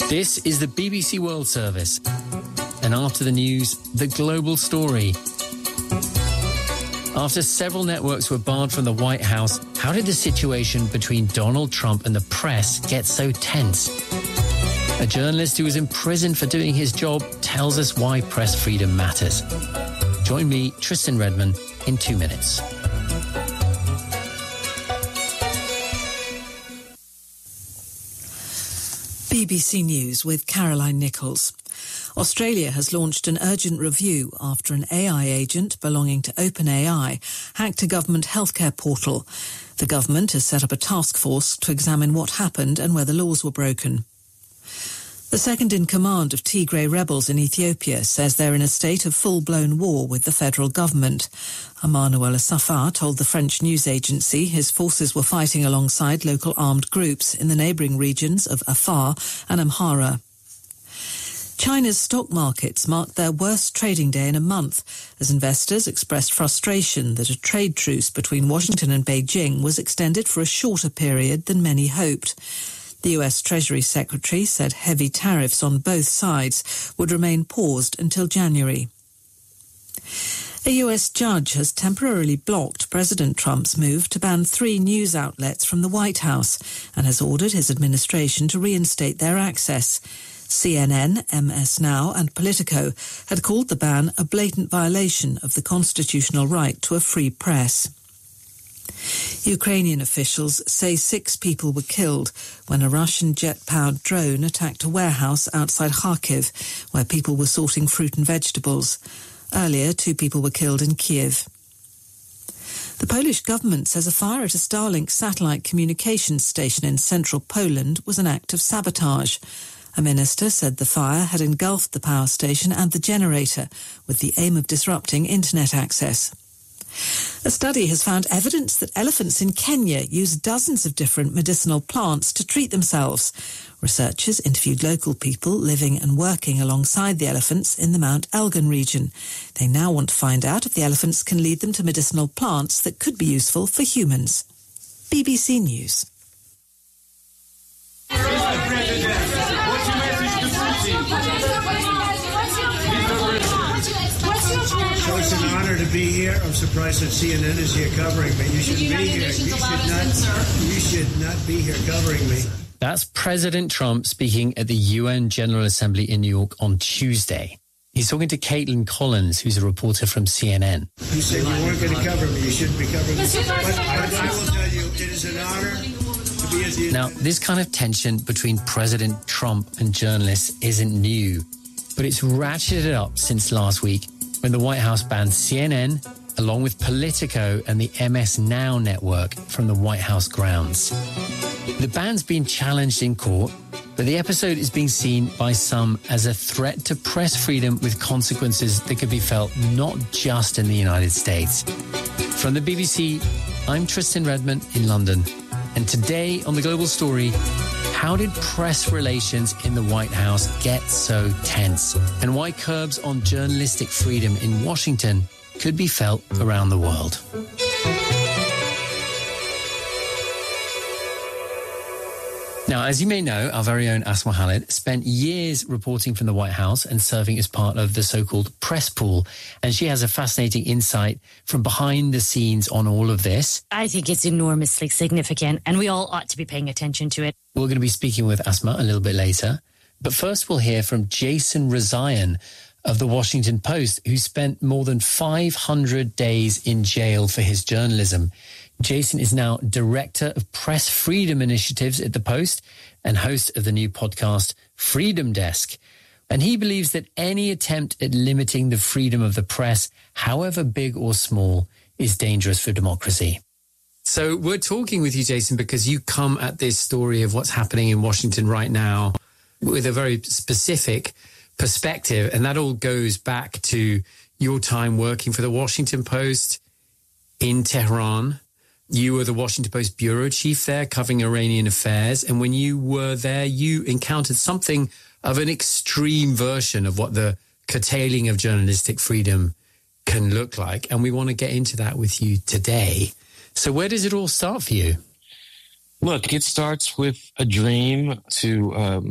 This is the BBC World Service. And after the news, the global story. After several networks were barred from the White House, how did the situation between Donald Trump and the press get so tense? A journalist who was imprisoned for doing his job tells us why press freedom matters. Join me, Tristan Redman, in 2 minutes. BBC News with Caroline Nichols. Australia has launched an urgent review after an AI agent belonging to OpenAI hacked a government healthcare portal. The government has set up a task force to examine what happened and whether laws were broken. The second-in-command of Tigray rebels in Ethiopia says they're in a state of full-blown war with the federal government. Emmanuel Safar told the French news agency his forces were fighting alongside local armed groups in the neighbouring regions of Afar and Amhara. China's stock markets marked their worst trading day in a month as investors expressed frustration that a trade truce between Washington and Beijing was extended for a shorter period than many hoped. The US Treasury Secretary said heavy tariffs on both sides would remain paused until January. A US judge has temporarily blocked President Trump's move to ban 3 news outlets from the White House and has ordered his administration to reinstate their access. CNN, MS Now and Politico had called the ban a blatant violation of the constitutional right to a free press. Ukrainian officials say 6 people were killed when a Russian jet-powered drone attacked a warehouse outside Kharkiv, where people were sorting fruit and vegetables. Earlier, 2 people were killed in Kiev. The Polish government says a fire at a Starlink satellite communications station in central Poland was an act of sabotage. A minister said the fire had engulfed the power station and the generator, with the aim of disrupting internet access. A study has found evidence that elephants in Kenya use dozens of different medicinal plants to treat themselves. Researchers interviewed local people living and working alongside the elephants in the Mount Elgon region. They now want to find out if the elephants can lead them to medicinal plants that could be useful for humans. BBC News. So it's an honor to be here. I'm surprised that CNN is here covering me. You should be here. You should not be here covering me. That's President Trump speaking at the UN General Assembly in New York on Tuesday. He's talking to Caitlin Collins, who's a reporter from CNN. You said you weren't going to cover me. You shouldn't be covering me. But I will tell you, it is an honor to be at the... Now, this kind of tension between President Trump and journalists isn't new, but it's ratcheted up since last week when the White House banned CNN, along with Politico and the MS Now network from the White House grounds. The ban's been challenged in court, but the episode is being seen by some as a threat to press freedom with consequences that could be felt not just in the United States. From the BBC, I'm Tristan Redman in London. And today on The Global Story, how did press relations in the White House get so tense? And why curbs on journalistic freedom in Washington could be felt around the world. Now, as you may know, our very own Asma Khalid spent years reporting from the White House and serving as part of the so-called press pool. And she has a fascinating insight from behind the scenes on all of this. I think it's enormously significant, and we all ought to be paying attention to it. We're going to be speaking with Asma a little bit later. But first, we'll hear from Jason Rezaian of The Washington Post, who spent more than 500 days in jail for his journalism. Jason is now Director of Press Freedom Initiatives at the Post and host of the new podcast, Freedom Desk. And he believes that any attempt at limiting the freedom of the press, however big or small, is dangerous for democracy. So we're talking with you, Jason, because you come at this story of what's happening in Washington right now with a very specific perspective. And that all goes back to your time working for the Washington Post in Tehran. You were the Washington Post bureau chief there, covering Iranian affairs. And when you were there, you encountered something of an extreme version of what the curtailing of journalistic freedom can look like. And we want to get into that with you today. So where does it all start for you? Look, it starts with a dream to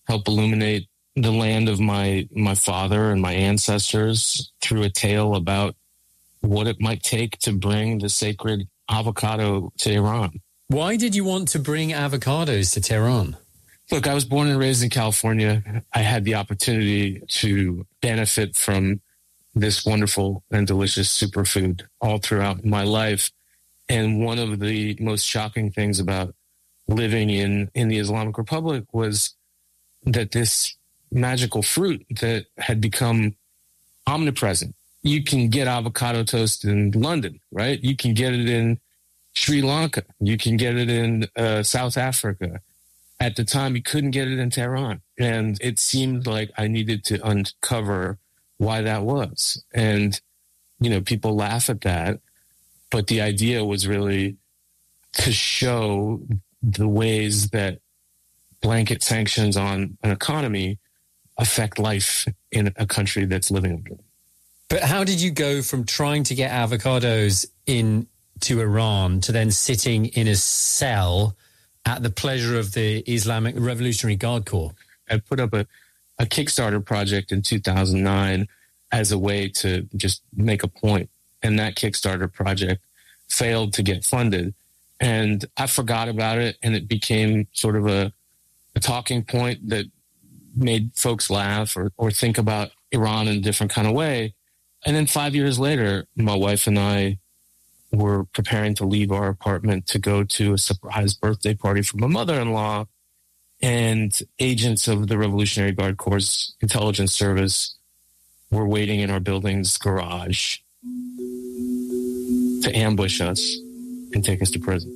help illuminate the land of my father and my ancestors through a tale about what it might take to bring the sacred avocado to Iran. Why did you want to bring avocados to Tehran? Look, I was born and raised in California. I had the opportunity to benefit from this wonderful and delicious superfood all throughout my life. And one of the most shocking things about living in the Islamic Republic was that this magical fruit that had become omnipresent. You can get avocado toast in London, right? You can get it in Sri Lanka. You can get it in South Africa. At the time, you couldn't get it in Tehran. And it seemed like I needed to uncover why that was. And, you know, people laugh at that. But the idea was really to show the ways that blanket sanctions on an economy affect life in a country that's living under them. But how did you go from trying to get avocados into Iran to then sitting in a cell at the pleasure of the Islamic Revolutionary Guard Corps? I put up a Kickstarter project in 2009 as a way to just make a point. And that Kickstarter project failed to get funded. And I forgot about it, and it became sort of a talking point that made folks laugh or think about Iran in a different kind of way. And then 5 years later, my wife and I were preparing to leave our apartment to go to a surprise birthday party for my mother-in-law. And agents of the Revolutionary Guard Corps Intelligence Service were waiting in our building's garage to ambush us and take us to prison.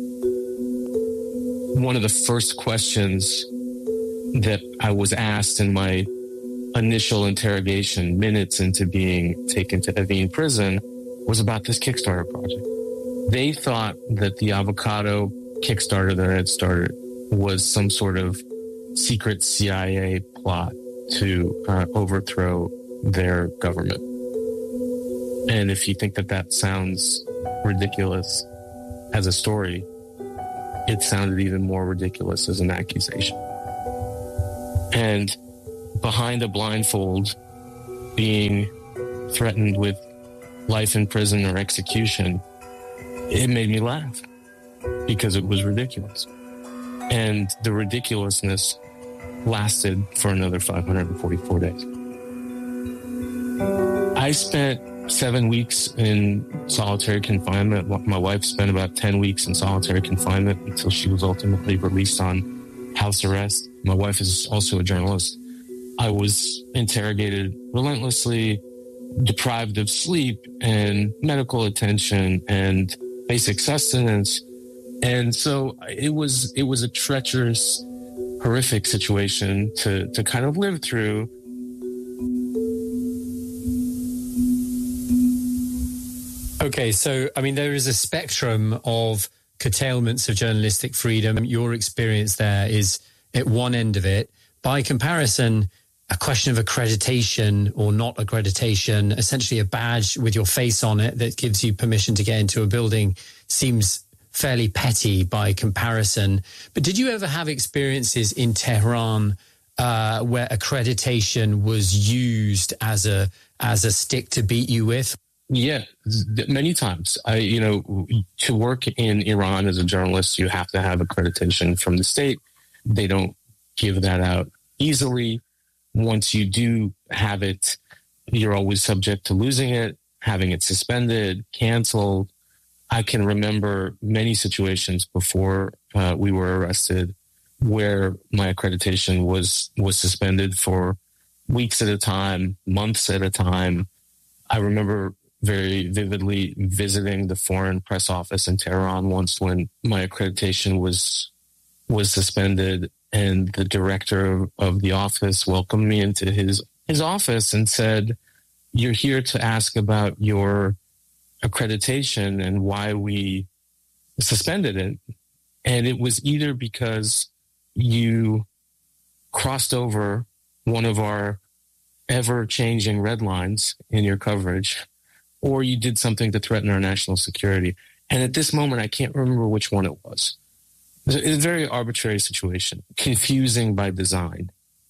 One of the first questions that I was asked in my initial interrogation, minutes into being taken to Evin prison, was about this Kickstarter project. They thought that the avocado Kickstarter that I had started was some sort of secret CIA plot to overthrow their government. And if you think that sounds ridiculous as a story, it sounded even more ridiculous as an accusation. And behind a blindfold, being threatened with life in prison or execution, it made me laugh because it was ridiculous. And the ridiculousness lasted for another 544 days. I spent 7 weeks in solitary confinement. My wife spent about 10 weeks in solitary confinement until she was ultimately released on house arrest. My wife is also a journalist. I was interrogated relentlessly, deprived of sleep and medical attention and basic sustenance. And so it was a treacherous, horrific situation to kind of live through. Okay, so, I mean, there is a spectrum of curtailments of journalistic freedom. Your experience there is at one end of it. By comparison, a question of accreditation or not accreditation, essentially a badge with your face on it that gives you permission to get into a building, seems fairly petty by comparison. But did you ever have experiences in Tehran where accreditation was used as a stick to beat you with? Yeah, many times. To work in Iran as a journalist, you have to have accreditation from the state. They don't give that out easily. Once you do have it, you're always subject to losing it, having it suspended, canceled. I can remember many situations before we were arrested where my accreditation was suspended for weeks at a time, months at a time. I remember very vividly visiting the Foreign Press Office in Tehran once when my accreditation was suspended, and the director of the office welcomed me into his office and said, "You're here to ask about your accreditation and why we suspended it." And it was either because you crossed over one of our ever-changing red lines in your coverage, or you did something to threaten our national security. And at this moment, I can't remember which one it was. It's a very arbitrary situation, confusing by design.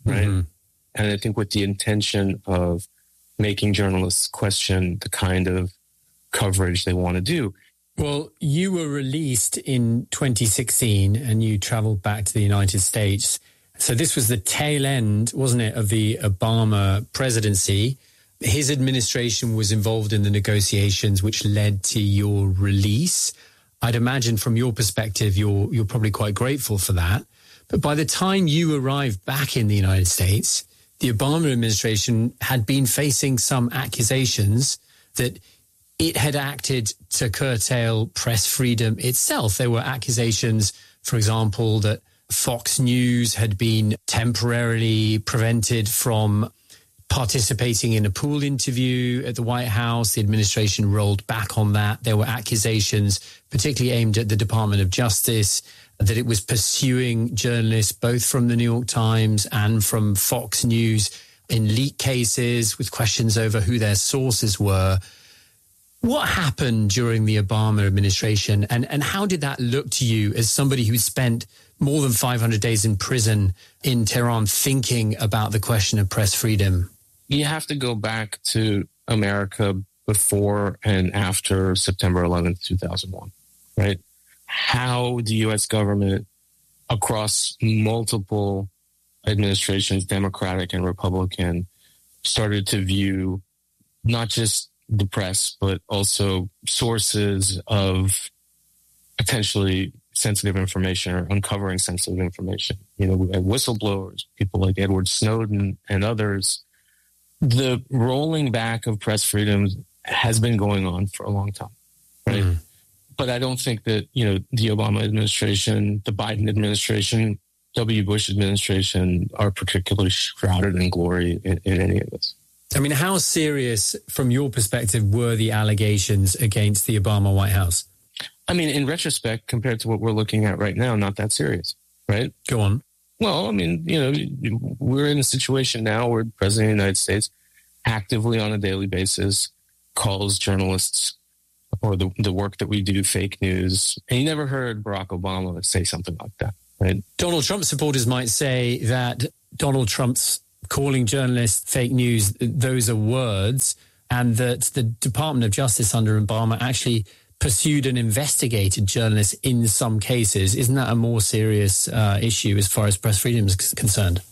right? Mm-hmm. And I think with the intention of making journalists question the kind of coverage they want to do. Well, you were released in 2016 and you traveled back to the United States. So this was the tail end, wasn't it, of the Obama presidency? His administration was involved in the negotiations which led to your release. I'd imagine from your perspective, you're probably quite grateful for that. But by the time you arrived back in the United States, the Obama administration had been facing some accusations that it had acted to curtail press freedom itself. There were accusations, for example, that Fox News had been temporarily prevented from participating in a pool interview at the White House. The administration rolled back on that. There were accusations, particularly aimed at the Department of Justice, that it was pursuing journalists both from the New York Times and from Fox News in leak cases with questions over who their sources were. What happened during the Obama administration and how did that look to you as somebody who spent more than 500 days in prison in Tehran thinking about the question of press freedom? You have to go back to America before and after September 11th, 2001, right? How the U.S. government across multiple administrations, Democratic and Republican, started to view not just the press, but also sources of potentially sensitive information or uncovering sensitive information. You know, we had whistleblowers, people like Edward Snowden and others. The rolling back of press freedom has been going on for a long time, right? Mm. But I don't think that, you know, the Obama administration, the Biden administration, W. Bush administration are particularly shrouded in glory in any of this. I mean, how serious, from your perspective, were the allegations against the Obama White House? I mean, in retrospect, compared to what we're looking at right now, not that serious, right? Go on. Well, I mean, you know, we're in a situation now where the President of the United States actively on a daily basis calls journalists or the work that we do fake news. And you never heard Barack Obama say something like that, right? Donald Trump supporters might say that Donald Trump's calling journalists fake news, those are words, and that the Department of Justice under Obama actually pursued and investigated journalists in some cases. Isn't that a more serious issue as far as press freedom is concerned?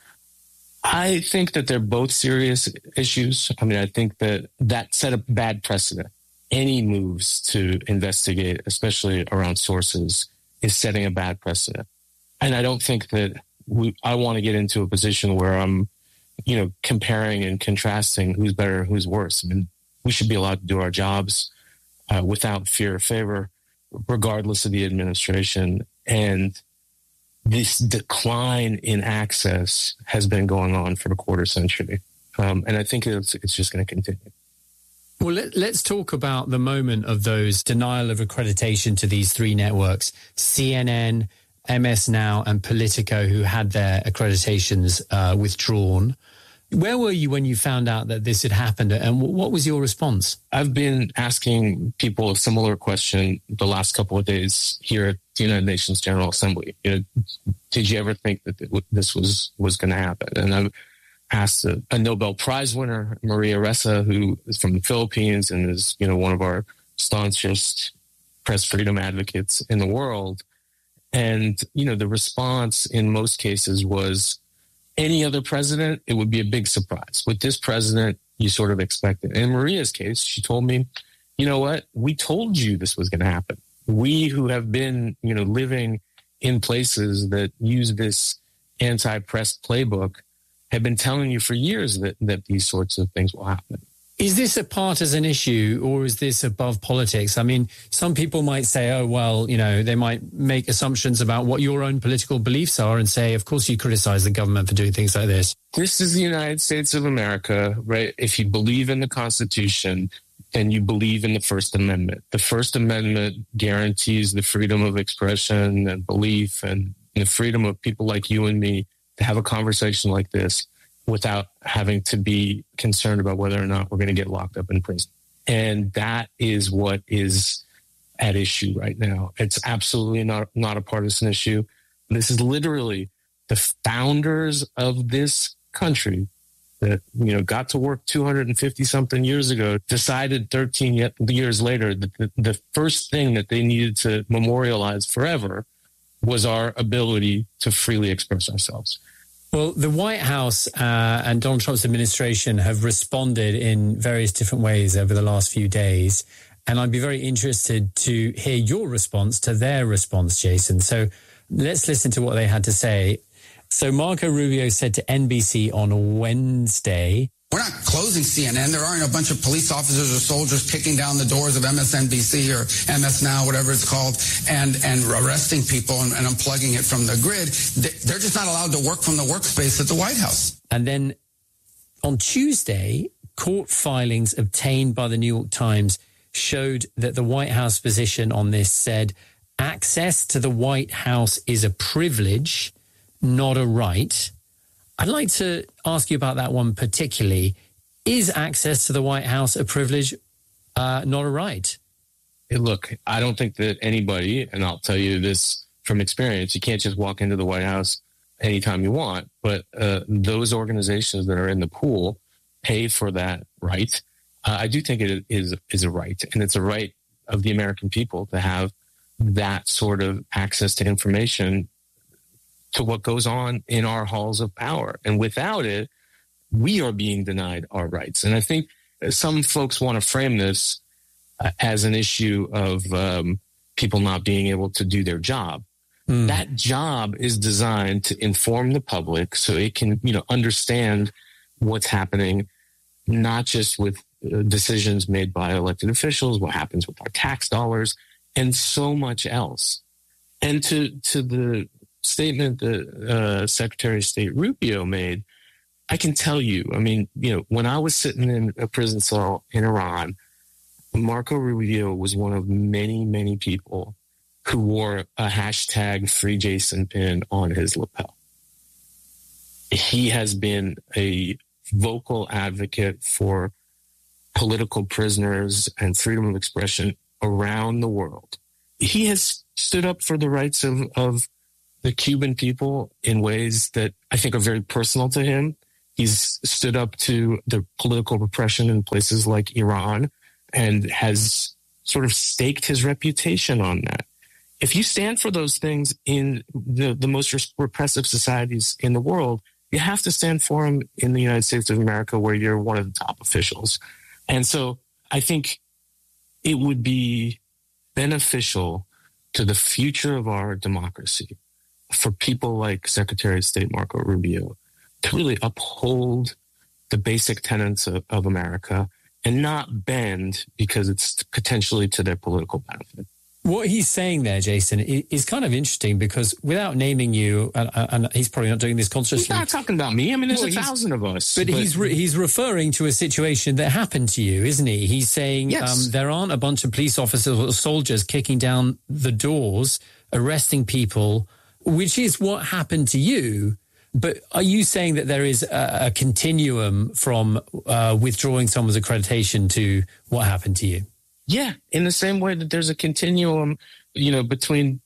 I think that they're both serious issues. I mean, I think that set a bad precedent. Any moves to investigate, especially around sources, is setting a bad precedent. And I don't think that I want to get into a position where I'm, you know, comparing and contrasting who's better, who's worse. I mean, we should be allowed to do our jobs without fear or favor, regardless of the administration. And this decline in access has been going on for a quarter century. And I think it's just going to continue. Well, let's talk about the moment of those denial of accreditation to these three networks, CNN, MS Now, and Politico, who had their accreditations withdrawn. Where were you when you found out that this had happened, and what was your response? I've been asking people a similar question the last couple of days here at the United Nations General Assembly. You know, did you ever think that this was going to happen? And I've asked a Nobel Prize winner, Maria Ressa, who is from the Philippines and is, you know, one of our staunchest press freedom advocates in the world. And, you know, the response in most cases was, any other president, it would be a big surprise. With this president, you sort of expect it. In Maria's case, she told me, you know what? We told you this was going to happen. We who have been, you know, living in places that use this anti-press playbook have been telling you for years that these sorts of things will happen. Is this a partisan issue or is this above politics? I mean, some people might say, oh, well, you know, they might make assumptions about what your own political beliefs are and say, of course, you criticize the government for doing things like this. This is the United States of America, right? If you believe in the Constitution, then you believe in the First Amendment. The First Amendment guarantees the freedom of expression and belief and the freedom of people like you and me to have a conversation like this without having to be concerned about whether or not we're going to get locked up in prison. And that is what is at issue right now. It's absolutely not a partisan issue. This is literally the founders of this country that, got to work 250 something years ago, decided 13 years later that the first thing that they needed to memorialize forever was our ability to freely express ourselves. Well, the White House and Donald Trump's administration have responded in various different ways over the last few days. And I'd be very interested to hear your response to their response, Jason. So let's listen to what they had to say. So Marco Rubio said to NBC on Wednesday, "We're not closing CNN. There aren't a bunch of police officers or soldiers kicking down the doors of MSNBC or MS Now, whatever it's called, and arresting people and unplugging it from the grid. They're just not allowed to work from the workspace at the White House." And then on Tuesday, court filings obtained by the New York Times showed that the White House position on this said access to the White House is a privilege, not a right. I'd like to ask you about that one particularly. Is access to the White House a privilege, not a right? Hey, look, I don't think that anybody, and I'll tell you this from experience, you can't just walk into the White House anytime you want, but those organizations that are in the pool pay for that right. I do think it is a right, and it's a right of the American people to have that sort of access to information to what goes on in our halls of power. And without it, we are being denied our rights. And I think some folks want to frame this as an issue of people not being able to do their job. That job is designed to inform the public so it can, understand what's happening, not just with decisions made by elected officials, what happens with our tax dollars, and so much else. And to the statement that Secretary of State Rubio made, I can tell you, when I was sitting in a prison cell in Iran, Marco Rubio was one of many, many people who wore a hashtag Free Jason pin on his lapel. He has been a vocal advocate for political prisoners and freedom of expression around the world. He has stood up for the rights of the Cuban people in ways that I think are very personal to him. He's stood up to the political repression in places like Iran and has sort of staked his reputation on that. If you stand for those things in the most repressive societies in the world, you have to stand for them in the United States of America, where you're one of the top officials. And so I think it would be beneficial to the future of our democracy for people like Secretary of State Marco Rubio to really uphold the basic tenets of America and not bend because it's potentially to their political benefit. What he's saying there, Jason, is kind of interesting because without naming you, and he's probably not doing this consciously. He's not talking about me. There's 1,000 of us. But he's referring to a situation that happened to you, isn't he? He's saying yes. There aren't a bunch of police officers or soldiers kicking down the doors, arresting people, which is what happened to you. But are you saying that there is a continuum from withdrawing someone's accreditation to what happened to you? Yeah, in the same way that there's a continuum, between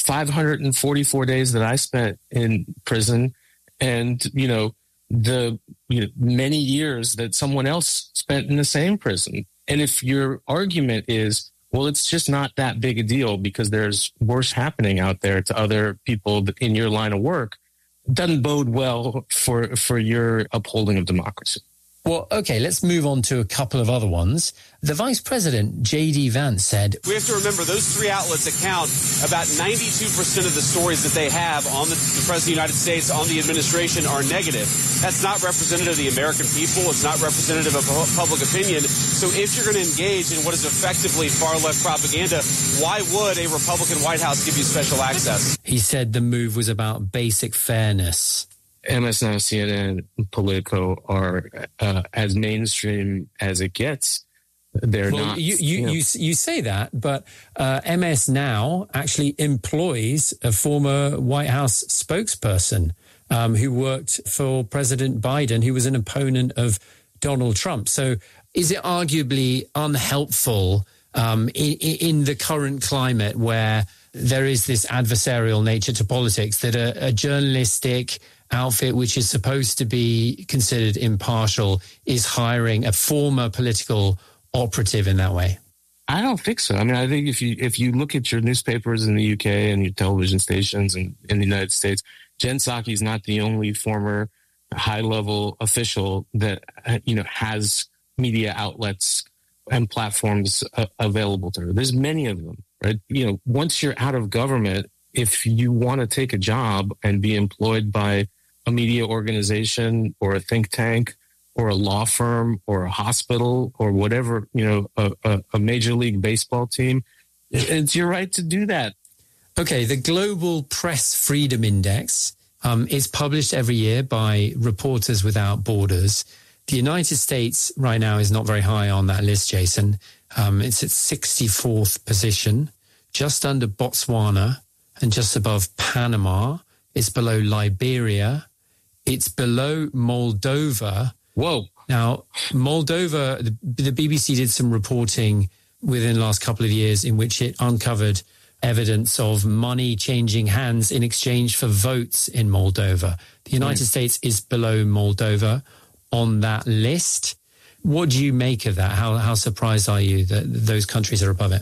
544 days that I spent in prison and, the many years that someone else spent in the same prison. And if your argument is, well, it's just not that big a deal because there's worse happening out there to other people in your line of work, it doesn't bode well for your upholding of democracy. Well, okay, let's move on to a couple of other ones. The Vice President, J.D. Vance, said, "We have to remember those three outlets account about 92% of the stories that they have on the President of the United States, on the administration, are negative. That's not representative of the American people. It's not representative of public opinion. So if you're going to engage in what is effectively far-left propaganda, why would a Republican White House give you special access?" He said the move was about basic fairness. MS Now, CNN, Politico are as mainstream as it gets. They're not. You say that, but MS Now actually employs a former White House spokesperson who worked for President Biden, who was an opponent of Donald Trump. So is it arguably unhelpful in the current climate where there is this adversarial nature to politics, that a journalistic outfit which is supposed to be considered impartial is hiring a former political operative in that way? I don't think so. I mean, I think if you look at your newspapers in the UK and your television stations in the United States, Jen Psaki is not the only former high-level official that, has media outlets and platforms available to her. There's many of them, right? Once you're out of government, if you want to take a job and be employed by a media organization or a think tank or a law firm or a hospital or whatever, a Major League Baseball team, it's your right to do that. Okay, the Global Press Freedom Index is published every year by Reporters Without Borders. The United States right now is not very high on that list, Jason. It's at 64th position, just under Botswana and just above Panama. It's below Liberia. It's below Moldova. Whoa. Now, Moldova, the BBC did some reporting within the last couple of years in which it uncovered evidence of money changing hands in exchange for votes in Moldova. The United States is below Moldova on that list. What do you make of that? How surprised are you that those countries are above it?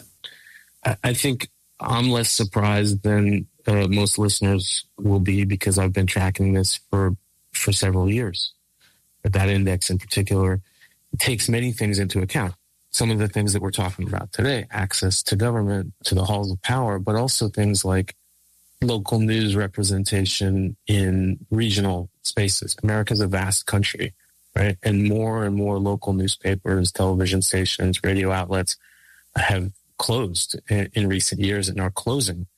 I think I'm less surprised than most listeners will be, because I've been tracking this for several years. But that index in particular takes many things into account. Some of the things that we're talking about today, access to government, to the halls of power, but also things like local news representation in regional spaces. America's a vast country, right? And more local newspapers, television stations, radio outlets have closed in recent years and are closing.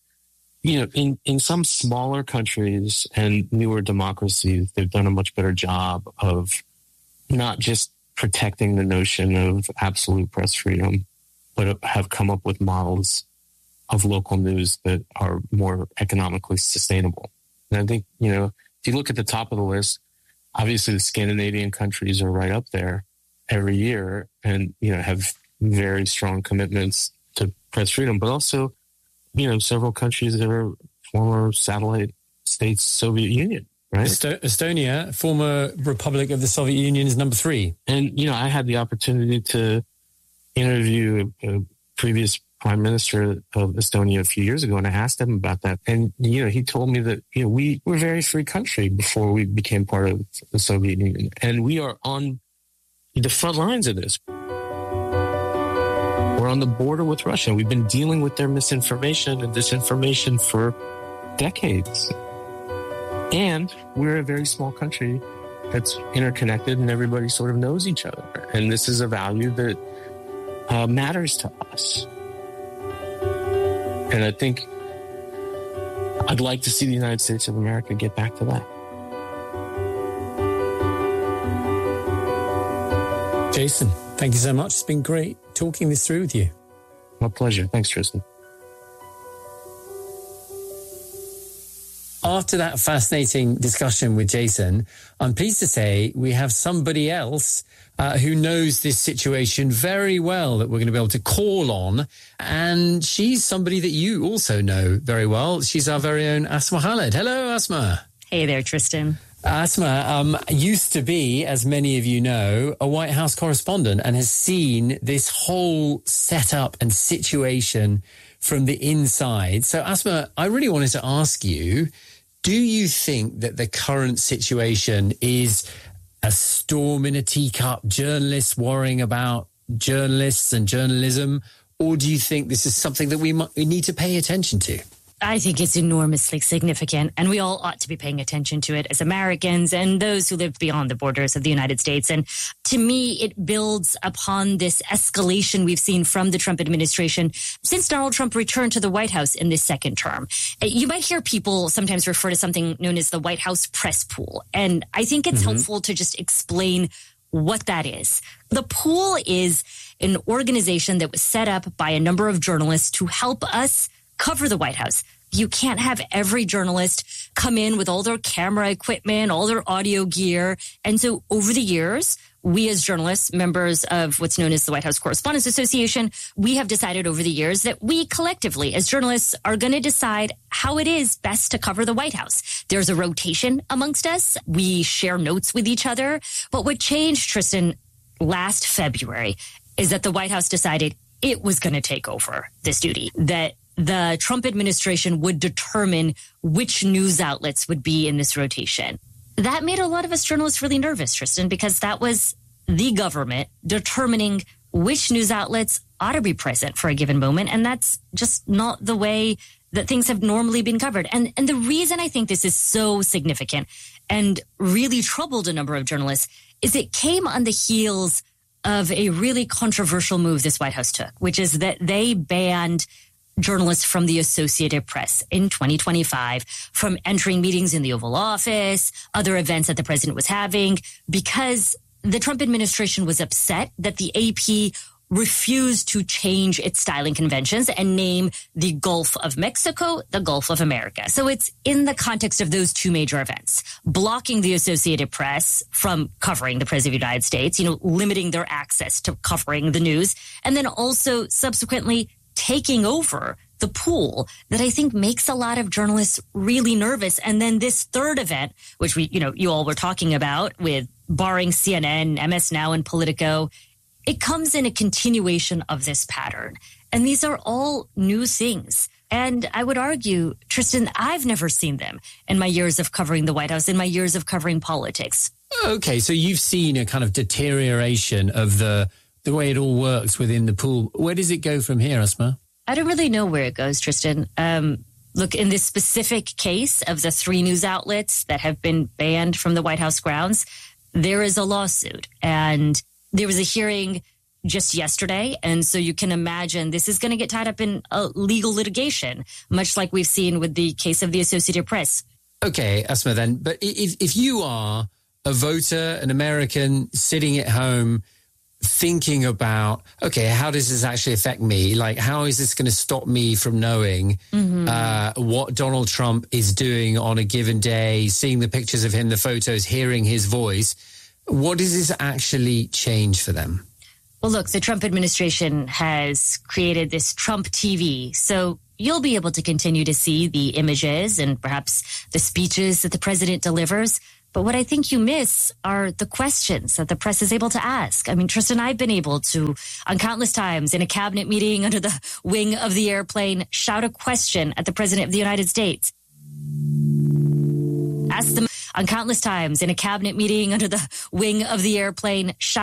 In some smaller countries and newer democracies, they've done a much better job of not just protecting the notion of absolute press freedom, but have come up with models of local news that are more economically sustainable. And I think, if you look at the top of the list, obviously the Scandinavian countries are right up there every year and, have very strong commitments to press freedom, but also, several countries that are former satellite states, Soviet Union, right? Estonia, former Republic of the Soviet Union, is number 3. And, I had the opportunity to interview a previous prime minister of Estonia a few years ago, and I asked him about that. And, he told me that, we were a very free country before we became part of the Soviet Union. And we are on the front lines of this. We're on the border with Russia. We've been dealing with their misinformation and disinformation for decades. And we're a very small country that's interconnected and everybody sort of knows each other. And this is a value that matters to us. And I think I'd like to see the United States of America get back to that. Jason, thank you so much. It's been great talking this through with you. My pleasure. Thanks, Tristan. After that fascinating discussion with Jason, I'm pleased to say we have somebody else who knows this situation very well that we're going to be able to call on. And she's somebody that you also know very well. She's our very own Asma Khalid. Hello, Asma. Hey there, Tristan. Asma used to be, as many of you know, a White House correspondent and has seen this whole setup and situation from the inside. So, Asma, I really wanted to ask you, do you think that the current situation is a storm in a teacup, journalists worrying about journalists and journalism, or do you think this is something that we need to pay attention to? I think it's enormously significant, and we all ought to be paying attention to it as Americans and those who live beyond the borders of the United States. And to me, it builds upon this escalation we've seen from the Trump administration since Donald Trump returned to the White House in this second term. You might hear people sometimes refer to something known as the White House press pool, and I think it's helpful to just explain what that is. The pool is an organization that was set up by a number of journalists to help us cover the White House. You can't have every journalist come in with all their camera equipment, all their audio gear. And so over the years, we as journalists, members of what's known as the White House Correspondents Association, we have decided over the years that we collectively as journalists are going to decide how it is best to cover the White House. There's a rotation amongst us. We share notes with each other. But what changed, Tristan, last February is that the White House decided it was going to take over this duty, that the Trump administration would determine which news outlets would be in this rotation. That made a lot of us journalists really nervous, Tristan, because that was the government determining which news outlets ought to be present for a given moment. And that's just not the way that things have normally been covered. And the reason I think this is so significant and really troubled a number of journalists is it came on the heels of a really controversial move this White House took, which is that they banned journalists from the Associated Press in 2025 from entering meetings in the Oval Office, other events that the president was having, because the Trump administration was upset that the AP refused to change its styling conventions and name the Gulf of Mexico the Gulf of America. So it's in the context of those two major events, blocking the Associated Press from covering the President of the United States, limiting their access to covering the news, and then also subsequently taking over the pool that I think makes a lot of journalists really nervous. And then this third event, which you all were talking about with barring CNN, MS Now, and Politico, it comes in a continuation of this pattern. And these are all new things. And I would argue, Tristan, I've never seen them in my years of covering the White House, in my years of covering politics. Okay, so you've seen a kind of deterioration of the way it all works within the pool. Where does it go from here, Asma? I don't really know where it goes, Tristan. Look, in this specific case of the 3 news outlets that have been banned from the White House grounds, there is a lawsuit. And there was a hearing just yesterday. And so you can imagine this is going to get tied up in a legal litigation, much like we've seen with the case of the Associated Press. Okay, Asma, then. But if you are a voter, an American sitting at home thinking about, okay, how does this actually affect me? Like, how is this going to stop me from knowing what Donald Trump is doing on a given day, seeing the pictures of him, the photos, hearing his voice? What does this actually change for them? Well, look, the Trump administration has created this Trump TV. So you'll be able to continue to see the images and perhaps the speeches that the president delivers. But what I think you miss are the questions that the press is able to ask. I mean, Tristan, I've been able to, on countless times in a cabinet meeting under the wing of the airplane, shout a question at the president of the United States. Ask them on countless times in a cabinet meeting under the wing of the airplane, shout